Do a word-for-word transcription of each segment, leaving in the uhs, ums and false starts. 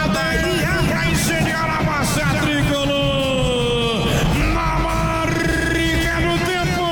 Bahia pra incendiar a massa tricolor na marca do tempo.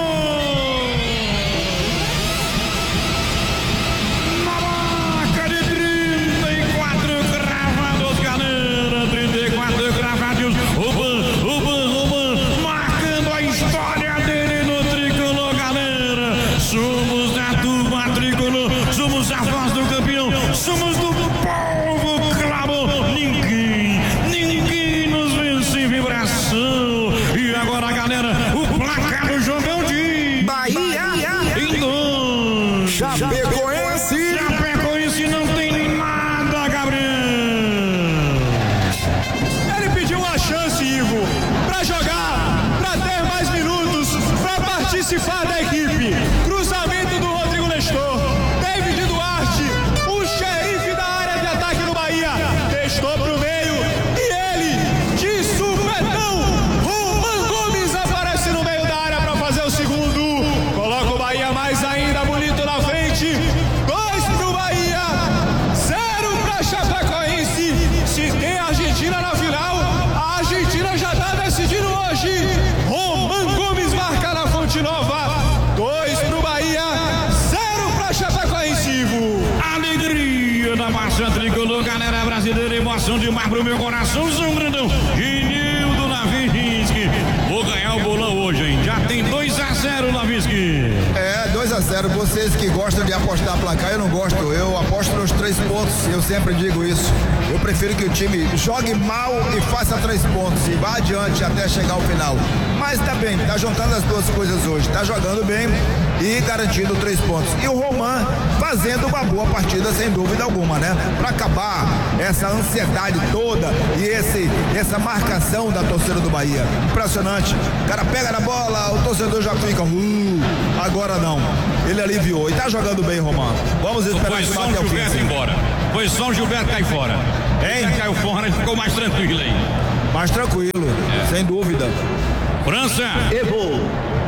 Na marca de trinta e quatro cravados, galera. trinta e quatro cravadinhos. Oban, oban, oban. Marcando a história dele no tricolor, galera. Somos da turma tricolor. Somos a voz do campeão. Somos do povo clamor. Ninguém, ninguém nos vence em vibração. E agora, galera, o placar do jogão de Bahia em dois. Chapecoense. Chapecoense não tem nada, Gabriel. Ele pediu uma chance, Ivo, pra jogar, pra ter mais minutos, pra participar da equipe. Cruzamento do Rodrigo Nestor. David Duarte, o xerife da área de ataque do Bahia, testou pro meio e ele, de supetão, Roman Gomes aparece no meio da área pra fazer o segundo. Coloca o Bahia mais ainda bonito na frente. Dois pro Bahia, zero pra Chapecoense. Se tem a Argentina na final, a Argentina já tá decidindo hoje. Roman Gomes marca na Fonte Nova. Dois pro Bahia, zero pra Chapecoense, Ivo. Alegria da massa tricolor, galera brasileira, emoção demais pro meu coração, São Grandão, Ginildo Lavinsky. Vou ganhar o bolão hoje, hein? Já tem dois a zero, Lavinsky. É, dois a zero. Vocês que gostam de apostar placar, eu não gosto. Eu aposto nos três pontos. Eu sempre digo isso. Eu prefiro que o time jogue mal e faça três pontos e vá adiante até chegar ao final. Mas tá bem, tá juntando as duas coisas hoje. Tá jogando bem e garantindo três pontos. E o Roman fazendo uma boa partida, sem dúvida alguma, né? Pra acabar essa ansiedade toda e esse, essa marcação da torcida do Bahia. Impressionante. O cara pega na bola, o torcedor já fica. Uh, agora não. Ele aliviou. E tá jogando bem, Roman. Vamos esperar Foi que só até o o fim. Gilberto ir embora. Foi só o Gilberto cair fora. Hein? Ele caiu fora e ficou mais tranquilo aí. Mais tranquilo, é. Sem dúvida. França. Errou.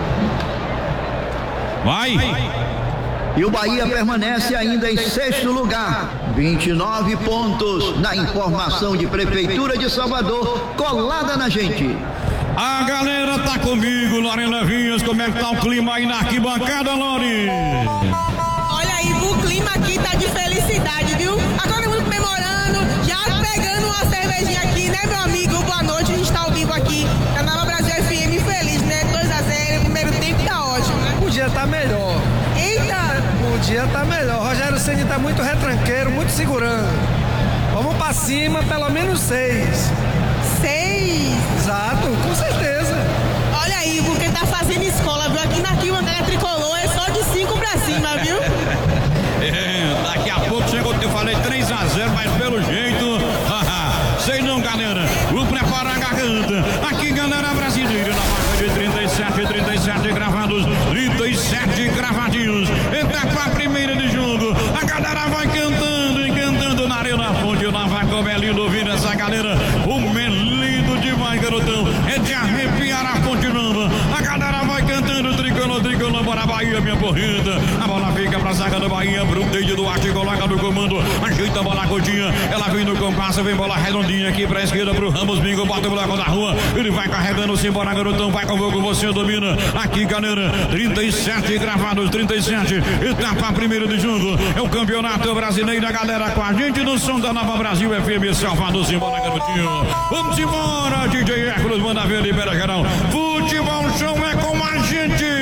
Vai. E o Bahia permanece ainda em sexto lugar, vinte e nove pontos na informação de Prefeitura de Salvador, colada na gente. A galera tá comigo, Lorena Vinhas. Como é que tá o clima aí na arquibancada, Lore? Olha aí, o clima aqui tá de felicidade, viu? Agora estamos comemorando, já pegando uma cervejinha aqui, né, meu amigo? Boa noite, a gente tá ao vivo aqui na Nova Brasil F M, feliz, né? dois a zero, primeiro tempo tá ótimo, né? Podia estar melhor. Eita! Podia estar melhor. Rogério Ceni tá muito retranqueiro, muito segurando. Vamos pra cima, pelo menos seis. Seis! Exato, com certeza. Olha aí, porque tá fazendo escola, viu? Aqui na arquibancada tricolor é só de cinco pra cima, viu? É, daqui a pouco chegou, eu falei três a zero, mas pelo jeito, sei não, galera. Vou preparar a garganta. Aqui, galera brasileira, na marca de trinta e sete, trinta e sete gravados, trinta e sete gravadinhos. Etapa primeira de jogo. A galera vai cantando e cantando na Arena Fonte Nova. Como é lindo ouvir essa galera. O é lindo demais, garotão. É de arrepiar a Fonte Nova. A galera vai cantando tricolor, tricolor, bora Bahia, minha porrida. A bola fica pra zaga da Bahia. Bruno Duarte coloca no comando. Ajeita a bola curtinha. Ela vem no compasso, vem bola redondinha aqui pra esquerda pro Ramos Bingo. Bota o bloco da rua. Ele vai carregando-se embora, garotão. Vai com o fogo, você domina. Aqui, galera. trinta e sete gravados, trinta e sete. Etapa primeira de jogo. É o campeonato brasileiro. A galera com a gente no som da Nova Brasil F M Salvador. Simbora, garotinho. Vamos embora, D J Hércules, manda ver, libera geral. Futebol show é com a gente.